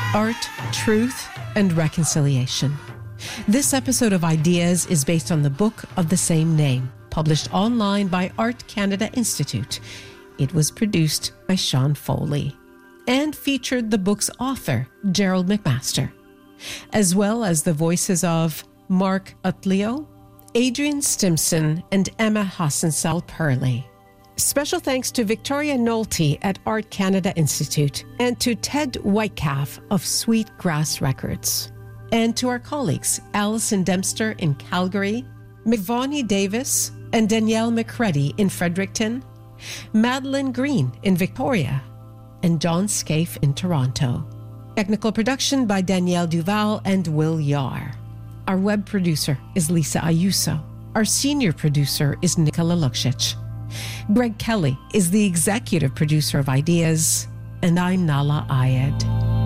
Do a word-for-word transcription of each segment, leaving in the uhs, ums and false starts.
Art, Truth, and Reconciliation. This episode of Ideas is based on the book of the same name, published online by Art Canada Institute. It was produced by Sean Foley and featured the book's author, Gerald McMaster, as well as the voices of Mark Utleo, Adrian Stimson, and Emma Hassan-Sal-Perley. Special thanks to Victoria Nolte at Art Canada Institute and to Ted Whitecalf of Sweet Grass Records. And to our colleagues, Alison Dempster in Calgary, McVaughnie Davis and Danielle McCready in Fredericton, Madeline Green in Victoria, and John Scaife in Toronto. Technical production by Danielle Duval and Will Yar. Our web producer is Lisa Ayuso. Our senior producer is Nicola Luksic. Greg Kelly is the executive producer of Ideas, and I'm Nala Ayed.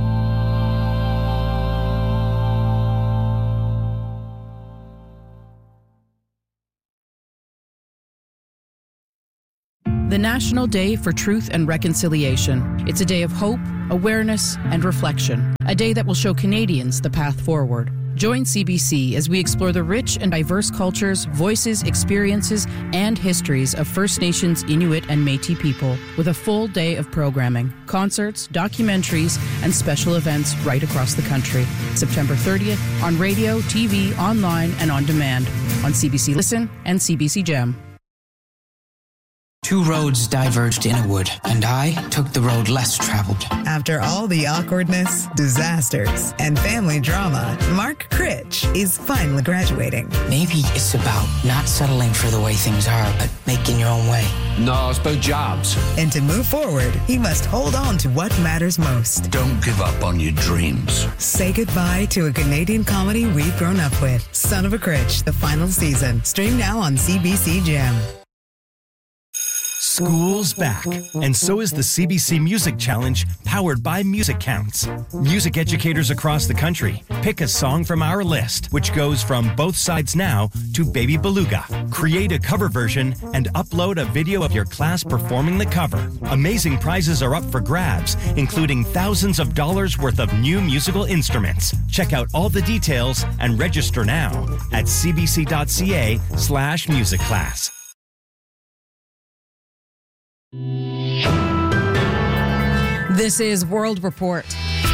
The National Day for Truth and Reconciliation. It's a day of hope, awareness, and reflection. A day that will show Canadians the path forward. Join C B C as we explore the rich and diverse cultures, voices, experiences, and histories of First Nations, Inuit, and Métis people with a full day of programming, concerts, documentaries, and special events right across the country. September thirtieth on radio, T V, online, and on demand on C B C Listen and C B C Gem. Two roads diverged in a wood, and I took the road less traveled. After all the awkwardness, disasters, and family drama, Mark Critch is finally graduating. Maybe it's about not settling for the way things are, but making your own way. No, it's about jobs. And to move forward, he must hold on to what matters most. Don't give up on your dreams. Say goodbye to a Canadian comedy we've grown up with. Son of a Critch, the final season. Stream now on C B C Gem. School's back, and so is the C B C Music Challenge, powered by Music Counts. Music educators across the country pick a song from our list, which goes from Both Sides Now to Baby Beluga. Create a cover version and upload a video of your class performing the cover. Amazing prizes are up for grabs, including thousands of dollars worth of new musical instruments. Check out all the details and register now at cbc.ca slash music class. This is World Report.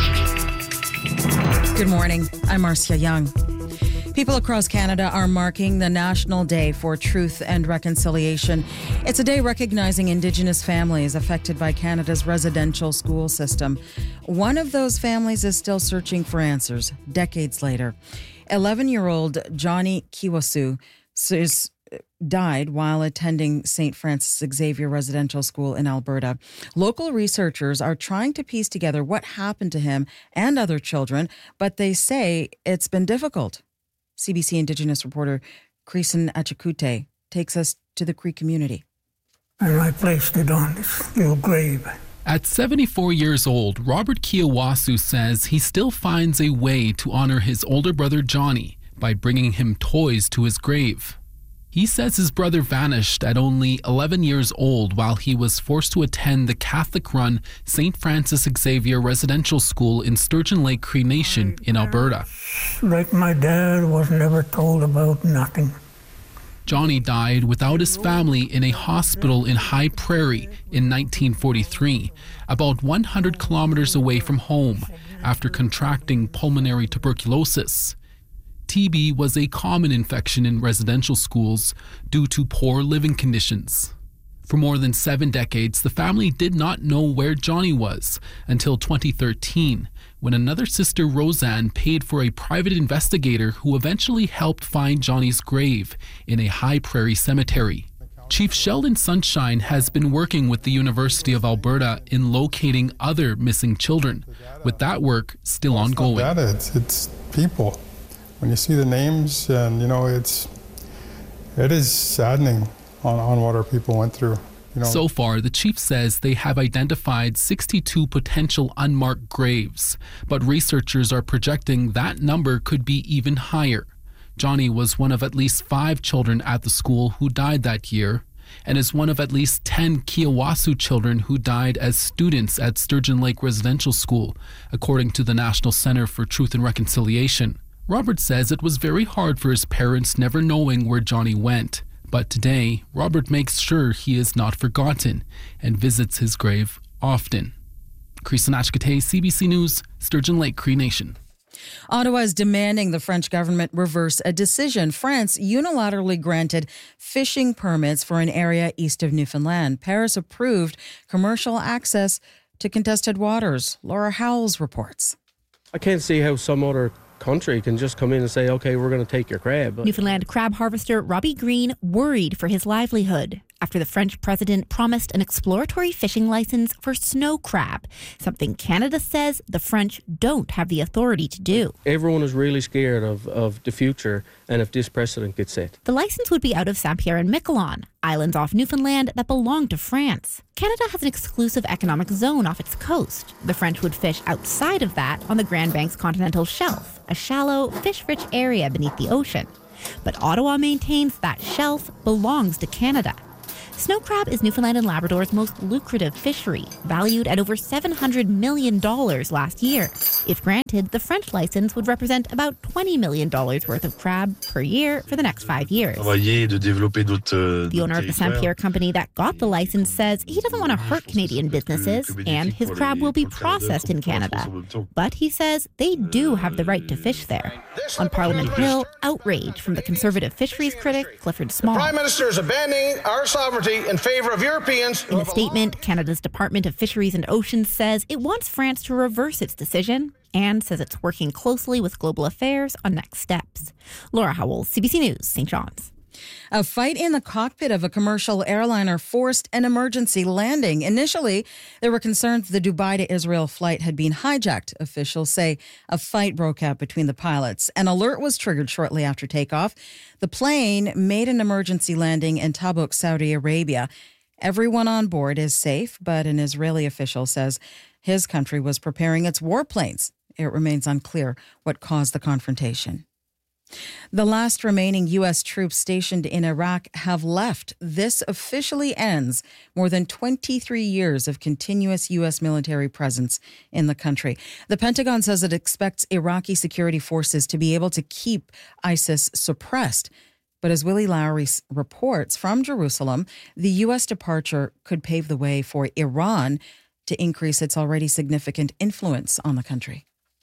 Good morning. I'm Marcia Young. People across Canada are marking the National Day for Truth and Reconciliation. It's a day recognizing Indigenous families affected by Canada's residential school system. One of those families is still searching for answers decades later. eleven-year-old Johnny Kiwasu is died while attending Saint Francis Xavier Residential School in Alberta. Local researchers are trying to piece together what happened to him and other children, but they say it's been difficult. C B C Indigenous reporter Creason Achikute takes us to the Cree community. And I placed it on this little grave. At seventy-four years old, Robert Kiwasu says he still finds a way to honor his older brother Johnny by bringing him toys to his grave. He says his brother vanished at only eleven years old while he was forced to attend the Catholic-run Saint Francis Xavier Residential School in Sturgeon Lake Cree Nation in Alberta. Like my dad was never told about nothing. Johnny died without his family in a hospital in High Prairie in nineteen forty-three, about one hundred kilometers away from home, after contracting pulmonary tuberculosis. T B was a common infection in residential schools due to poor living conditions. For more than seven decades, the family did not know where Johnny was until twenty thirteen, when another sister, Roseanne, paid for a private investigator who eventually helped find Johnny's grave in a High Prairie cemetery. Chief Sheldon Sunshine has been working with the University of Alberta in locating other missing children, with that work still well, it's ongoing. Not data, it's, it's people. When you see the names, and you know, it's it is saddening on, on what our people went through. You know. So far, the chief says they have identified sixty-two potential unmarked graves, but researchers are projecting that number could be even higher. Johnny was one of at least five children at the school who died that year. and is one of at least ten Kiawasu children who died as students at Sturgeon Lake Residential School, according to the National Center for Truth and Reconciliation. Robert says it was very hard for his parents never knowing where Johnny went. But today, Robert makes sure he is not forgotten and visits his grave often. Chris Nachkate, C B C News, Sturgeon Lake, Cree Nation. Ottawa is demanding the French government reverse a decision. France unilaterally granted fishing permits for an area east of Newfoundland. Paris approved commercial access to contested waters. Laura Howells reports. I can't see how some other country can just come in and say, okay, we're going to take your crab. Newfoundland crab harvester Robbie Green worried for his livelihood after the French president promised an exploratory fishing license for snow crab, something Canada says the French don't have the authority to do. Everyone is really scared of, of the future and if this precedent gets set. The license would be out of Saint Pierre and Miquelon, islands off Newfoundland that belong to France. Canada has an exclusive economic zone off its coast. The French would fish outside of that on the Grand Banks continental shelf, a shallow, fish-rich area beneath the ocean. But Ottawa maintains that shelf belongs to Canada. Snow crab is Newfoundland and Labrador's most lucrative fishery, valued at over seven hundred million dollars last year. If granted, the French license would represent about twenty million dollars worth of crab per year for the next five years. The owner of the Saint Pierre company that got the license says he doesn't want to hurt Canadian businesses, and his crab will be processed in Canada. But he says they do have the right to fish there. On Parliament Hill, outrage from the conservative fisheries critic Clifford Small. The Prime Minister is abandoning our sovereignty in favour of Europeans. In a statement, Canada's Department of Fisheries and Oceans says it wants France to reverse its decision and says it's working closely with Global Affairs on next steps. Laura Howell, C B C News, Saint John's. A fight in the cockpit of a commercial airliner forced an emergency landing. Initially, there were concerns the Dubai to Israel flight had been hijacked. Officials say a fight broke out between the pilots. An alert was triggered shortly after takeoff. The plane made an emergency landing in Tabuk, Saudi Arabia. Everyone on board is safe, but an Israeli official says his country was preparing its warplanes. It remains unclear what caused the confrontation. The last remaining U S troops stationed in Iraq have left. This officially ends more than twenty-three years of continuous U S military presence in the country. The Pentagon says it expects Iraqi security forces to be able to keep ISIS suppressed. But as Willie Lowry reports from Jerusalem, the U S departure could pave the way for Iran to increase its already significant influence on the country.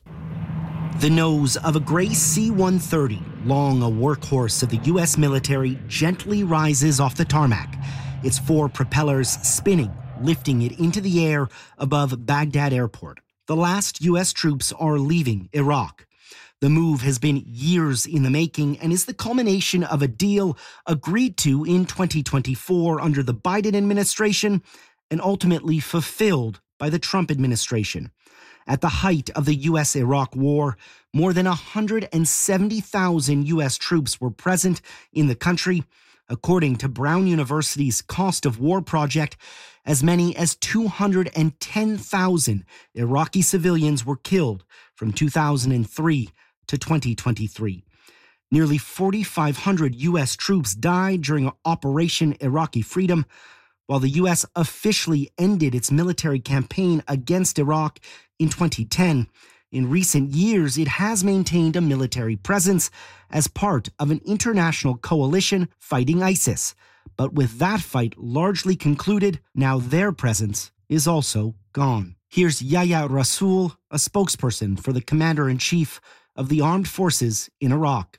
The nose of a gray C one thirty, long a workhorse of the U S military, gently rises off the tarmac, its four propellers spinning, lifting it into the air above Baghdad Airport. The last U S troops are leaving Iraq. The move has been years in the making and is the culmination of a deal agreed to in twenty twenty-four under the Biden administration and ultimately fulfilled by the Trump administration. At the height of the U S-Iraq war, more than one hundred seventy thousand U S troops were present in the country. According to Brown University's Cost of War project, as many as two hundred ten thousand Iraqi civilians were killed from two thousand three to twenty twenty-three. Nearly four thousand five hundred U S troops died during Operation Iraqi Freedom. While the U S officially ended its military campaign against Iraq in twenty ten, in recent years it has maintained a military presence as part of an international coalition fighting ISIS. But with that fight largely concluded, now their presence is also gone. Here's Yahya Rasool, a spokesperson for the commander-in-chief of the armed forces in Iraq.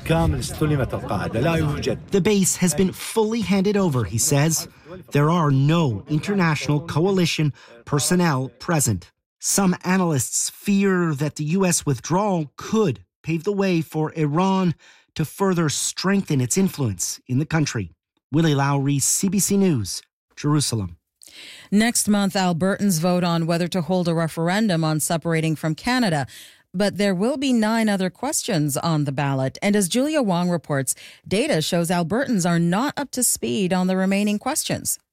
The base has been fully handed over, he says. There are no international coalition personnel present. Some analysts fear that the U S withdrawal could pave the way for Iran to further strengthen its influence in the country. Willie Lowry, C B C News, Jerusalem. Next month, Albertans vote on whether to hold a referendum on separating from Canada. But there will be nine other questions on the ballot. And as Julia Wong reports, data shows Albertans are not up to speed on the remaining questions.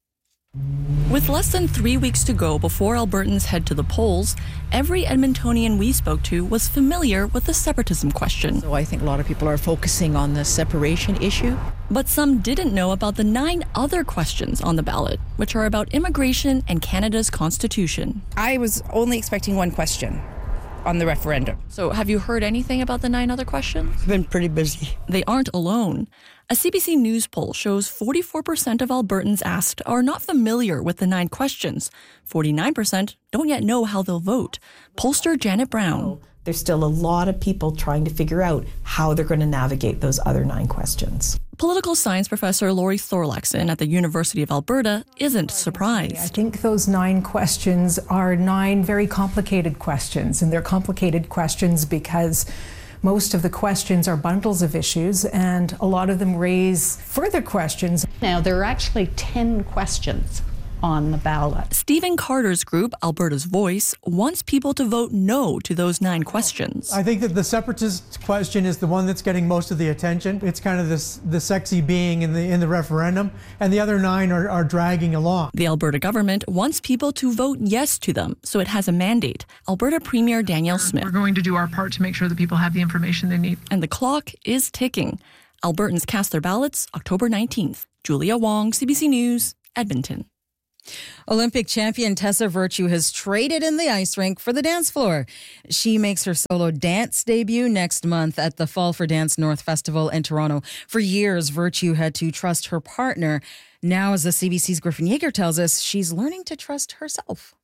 With less than three weeks to go before Albertans head to the polls, every Edmontonian we spoke to was familiar with the separatism question. So I think a lot of people are focusing on the separation issue. But some didn't know about the nine other questions on the ballot, which are about immigration and Canada's constitution. I was only expecting one question on the referendum. So have you heard anything about the nine other questions? I've been pretty busy. They aren't alone. A C B C News poll shows forty-four percent of Albertans asked are not familiar with the nine questions. forty-nine percent don't yet know how they'll vote. Pollster Janet Brown. There's still a lot of people trying to figure out how they're going to navigate those other nine questions. Political science professor Laurie Thorlaxon at the University of Alberta isn't surprised. I think those nine questions are nine very complicated questions, and they're complicated questions because most of the questions are bundles of issues, and a lot of them raise further questions. Now, there are actually ten questions on the ballot. Stephen Carter's group, Alberta's Voice, wants people to vote no to those nine questions. I think that the separatist question is the one that's getting most of the attention. It's kind of this the sexy being in the in the referendum, and the other nine are, are dragging along. The Alberta government wants people to vote yes to them, so it has a mandate. Alberta Premier Danielle Smith. We're going to do our part to make sure that people have the information they need. And the clock is ticking. Albertans cast their ballots October nineteenth. Julia Wong, C B C News, Edmonton. Olympic champion Tessa Virtue has traded in the ice rink for the dance floor. She makes her solo dance debut next month at the Fall for Dance North Festival in Toronto. For years, Virtue had to trust her partner. Now, as the C B C's Griffin Yeager tells us, she's learning to trust herself.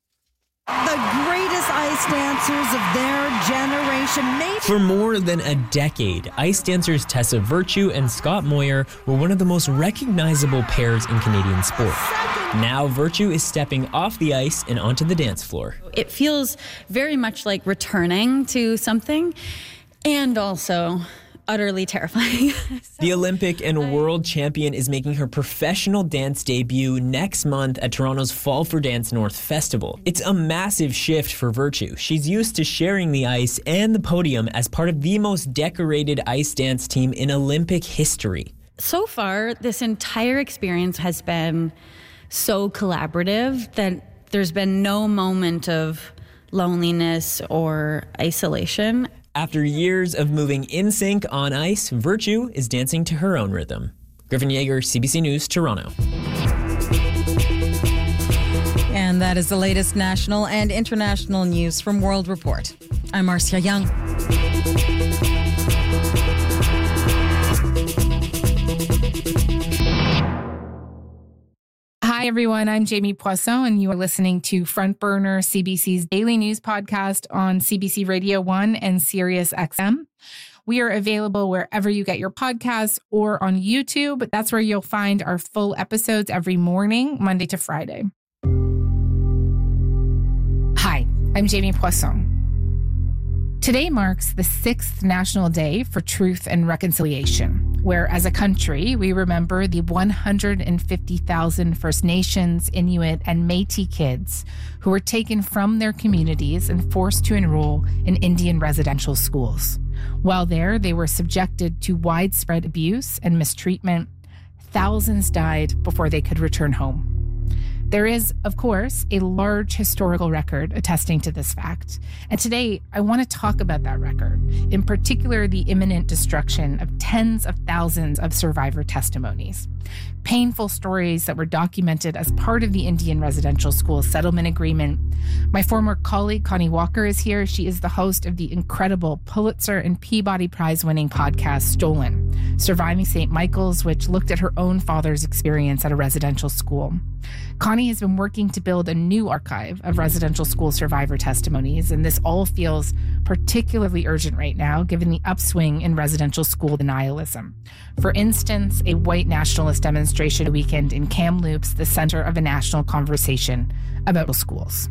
The greatest ice dancers of their generation. Maybe. For more than a decade, ice dancers Tessa Virtue and Scott Moyer were one of the most recognizable pairs in Canadian sport. Now Virtue is stepping off the ice and onto the dance floor. It feels very much like returning to something, and also utterly terrifying. The Olympic and world champion is making her professional dance debut next month at Toronto's Fall for Dance North Festival. It's a massive shift for Virtue. She's used to sharing the ice and the podium as part of the most decorated ice dance team in Olympic history. So far, this entire experience has been so collaborative that there's been no moment of loneliness or isolation. After years of moving in sync on ice, Virtue is dancing to her own rhythm. Griffin Yeager, C B C News, Toronto. And that is the latest national and international news from World Report. I'm Marcia Young. Hi, everyone. I'm Jamie Poisson, and you are listening to Front Burner, C B C's daily news podcast on C B C Radio one and Sirius X M. We are available wherever you get your podcasts or on YouTube. That's where you'll find our full episodes every morning, Monday to Friday. Hi, I'm Jamie Poisson. Today marks the sixth National Day for Truth and Reconciliation, where as a country, we remember the one hundred fifty thousand First Nations, Inuit, and Métis kids who were taken from their communities and forced to enroll in Indian residential schools. While there, they were subjected to widespread abuse and mistreatment. Thousands died before they could return home. There is, of course, a large historical record attesting to this fact. And today, I want to talk about that record, in particular, the imminent destruction of tens of thousands of survivor testimonies. Painful stories that were documented as part of the Indian Residential School Settlement Agreement. My former colleague, Connie Walker, is here. She is the host of the incredible Pulitzer and Peabody Prize-winning podcast, Stolen, Surviving Saint Michael's, which looked at her own father's experience at a residential school. Connie has been working to build a new archive of residential school survivor testimonies, and this all feels particularly urgent right now, given the upswing in residential school denialism. For instance, a white nationalist demonstration weekend in Kamloops, the center of a national conversation about schools.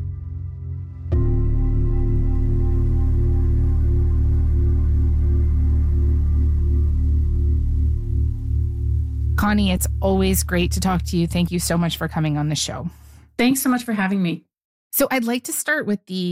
Connie, it's always great to talk to you. Thank you so much for coming on the show. Thanks so much for having me. So I'd like to start with the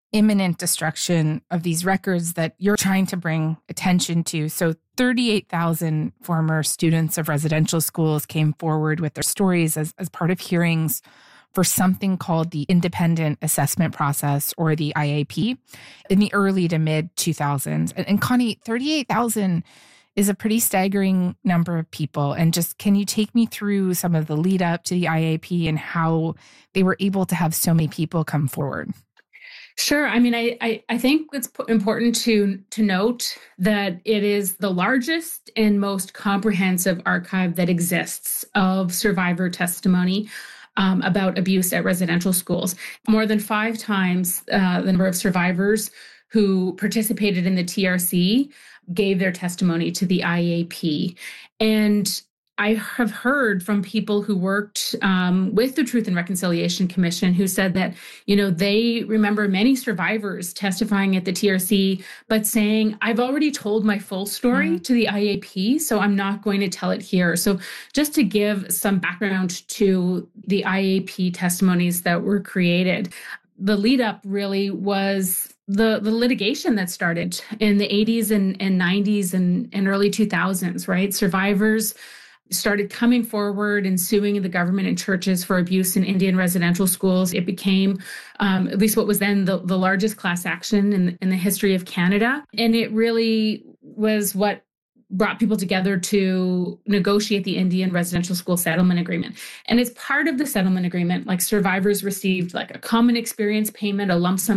imminent destruction of these records that you're trying to bring attention to. So thirty-eight thousand former students of residential schools came forward with their stories as, as part of hearings for something called the Independent Assessment Process, or the I A P, in the early to mid two thousands. And, and Connie, thirty-eight thousand is a pretty staggering number of people. And just, can you take me through some of the lead up to the I A P and how they were able to have so many people come forward? Sure. I mean, I, I, I think it's important to to note that it is the largest and most comprehensive archive that exists of survivor testimony um, about abuse at residential schools. More than five times uh, the number of survivors who participated in the T R C gave their testimony to the I A P. And I have heard from people who worked um, with the Truth and Reconciliation Commission who said that, you know, they remember many survivors testifying at the T R C, but saying, I've already told my full story mm. to the I A P, so I'm not going to tell it here. So just to give some background to the I A P testimonies that were created, the lead up really was the, the litigation that started in the eighties and, and nineties and, and early two thousands, right? Survivors started coming forward and suing the government and churches for abuse in Indian residential schools. It became um, at least what was then the, the largest class action in, in the history of Canada. And it really was what brought people together to negotiate the Indian residential school settlement agreement. And as part of the settlement agreement, like survivors received like a common experience payment, a lump sum